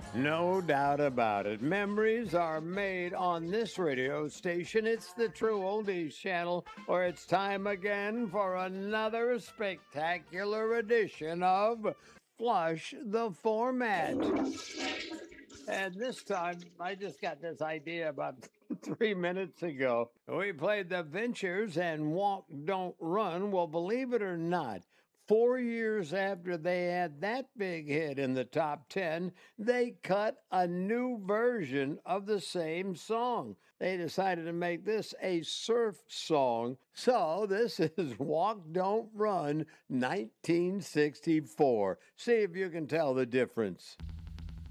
No doubt about it. Memories are made on this radio station. It's the True Oldies channel, where it's time again for another spectacular edition of Flush the Format. And this time, I just got this idea about 3 minutes ago. We played the Ventures and Walk Don't Run. Well, believe it or not, 4 years after they had that big hit in the top 10, they cut a new version of the same song. They decided to make this a surf song. So this is Walk Don't Run 1964. See if you can tell the difference.